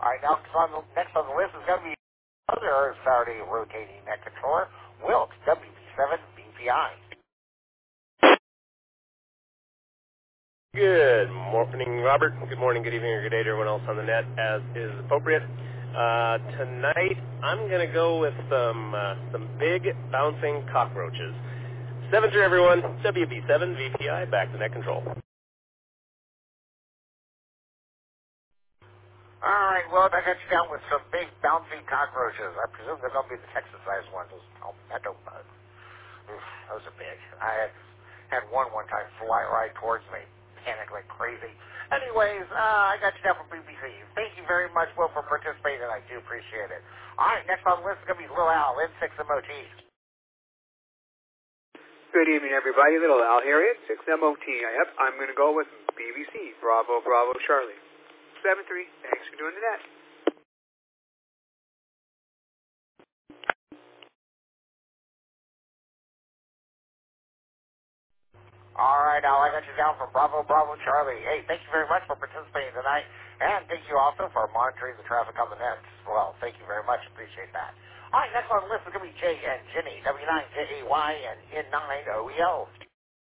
All right, now next on the list is going to be other Saturday rotating net controller, Wilkes WB7 VPI. Good morning, Robert. Good morning, good evening, or good day to everyone else on the net, as is appropriate. Tonight, I'm going to go with some big bouncing cockroaches. 7 to everyone, WB7 VPI, back to net control. All right, well, I got you down with some big bouncing cockroaches. I presume they're going to be the Texas-sized ones. Those palmetto bugs. Those are big. I had one time fly right towards me. Panic like crazy. Anyways, I got you down from BBC. Thank you very much, Will, for participating, and I do appreciate it. All right, next on the list is going to be Lil Al, N6 MOT. Good evening, everybody. Little Al here at 6MOT. Yep, I'm going to go with BBC. Bravo, Bravo, Charlie. 7-3. Thanks for doing the net. All right, Al, I got you down from Bravo, Bravo, Charlie. Hey, thank you very much for participating tonight, and thank you also for monitoring the traffic on the net. Well, thank you very much. Appreciate that. All right, next on the list is going to be Jay and Jenny, W9JAY and N9OEL.